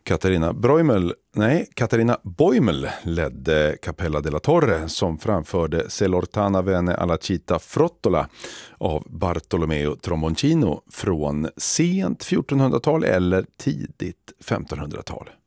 Caterina Boimel ledde Cappella della Torre som framförde Se l'ortana venne alla città frottola av Bartolomeo Tromboncino från sent 1400-tal eller tidigt 1500-tal.